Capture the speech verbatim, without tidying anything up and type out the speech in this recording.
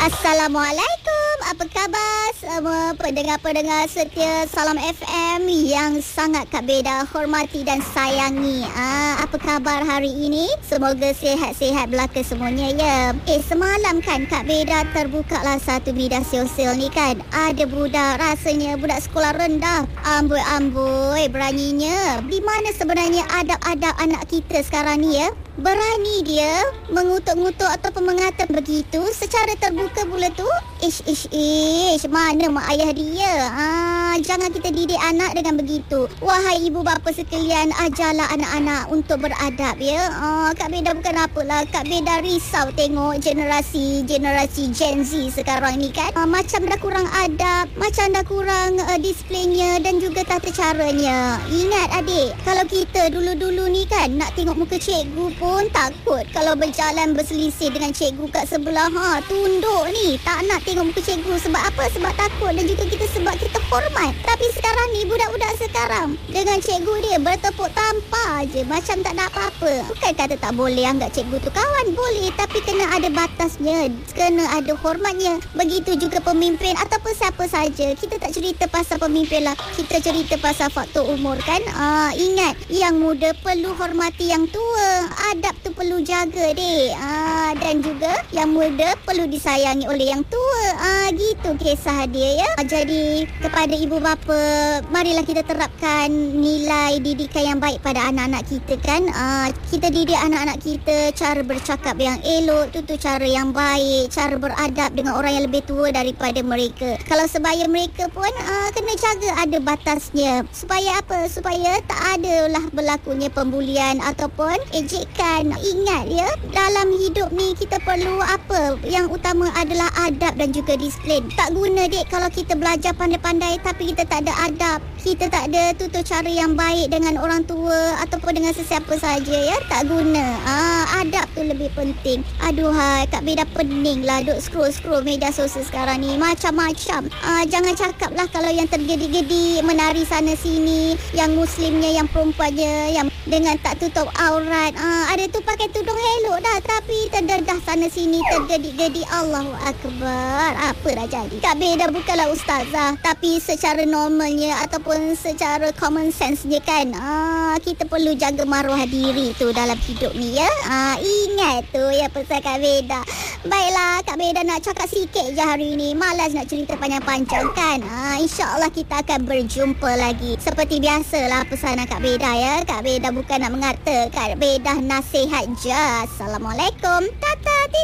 Assalamualaikum. Apa khabar semua pendengar-pendengar setia Salam F M yang sangat Kak Beda hormati dan sayangi. Ah, apa khabar hari ini? Semoga sihat-sihat belaka semuanya ya. Eh, semalam kan Kak Beda terbuka lah satu media sosial ni kan. Ada budak, rasanya budak sekolah rendah. Amboi-amboi beraninya. Di mana sebenarnya adab-adab anak kita sekarang ni ya? Berani dia mengutuk-ngutuk ataupun mengata begitu secara terbuka pula tu. Ish, ish, ish. Mana mak ayah dia? Ah, jangan kita didik anak dengan begitu. Wahai ibu bapa sekalian, ajarlah anak-anak untuk beradab ya. Ah, Kak Beda bukan apalah. Kak Beda risau tengok generasi-generasi Gen Z sekarang ni kan. Ah, macam dah kurang adab, macam dah kurang uh, displaynya dan juga tata caranya. Ingat adik, kalau kita dulu-dulu ni kan nak tengok muka cikgu pun takut kalau berjalan berselisih dengan cikgu kat sebelah. Ha, tunduk ni, tak nak tengok muka cikgu. Sebab apa? Sebab takut dan juga kita sebab kita hormat. Tapi sekarang ni budak-budak sekarang dengan cikgu dia bertepuk tampar je macam tak ada apa-apa. Bukan kata tak boleh anggap cikgu tu kawan, boleh, tapi kena ada batasnya, kena ada hormatnya. Begitu juga pemimpin ataupun siapa saja. Kita tak cerita pasal pemimpin lah, kita cerita pasal faktor umur kan. Ah, ingat, yang muda perlu hormati yang tua. Adab tu perlu jaga dek. Ah, dan juga yang muda perlu disayangi oleh yang tua. Ah, gitu kisah dia ya. Ah, jadi kepada ibu bapa, marilah kita terapkan nilai didikan yang baik pada anak-anak kita kan. Ah, kita didik anak-anak kita cara bercakap yang elok, tutur cara yang baik, cara beradab dengan orang yang lebih tua daripada mereka. Kalau sebaya mereka pun ah, kena jaga ada batasnya. Supaya apa? Supaya tak adalah berlakunya pembulian ataupun ejekan. Ingat ya, dalam hidup ni kita perlu apa? Yang utama adalah adab dan juga disiplin. Tak guna dek kalau kita belajar pandai-pandai tapi kita tak ada adab, kita tak ada tutur cara yang baik dengan orang tua ataupun dengan sesiapa saja ya. Tak guna. Ah, adab tu lebih penting. Aduhai, Kak Beda pening lah duk scroll-scroll media sosial sekarang ni. Macam-macam. Ah, jangan cakap lah kalau yang tergedi-gedi menari sana sini, yang muslimnya, yang perempuannya, yang dengan tak tutup aurat. Ah, ada tu pakai tudung elok dah tapi terdedah sana sini, tergedi-gedi. Allahu Akbar. Apa dah jadi? Kak Beda bukanlah ustazah, tapi secara normalnya ataupun secara common sense-nya kan, ah, kita perlu jaga maruah diri tu dalam hidup ni ya. Ah, ingat tu ya pesan Kak Beda. Baiklah, Kak Beda nak cakap sikit je hari ni. Malas nak cerita panjang-panjang kan. Ah, InsyaAllah kita akan berjumpa lagi. Seperti biasalah pesanan Kak Beda ya. Kak Beda bukan nak mengata, Kak Beda nasihat je. Assalamualaikum. Tata.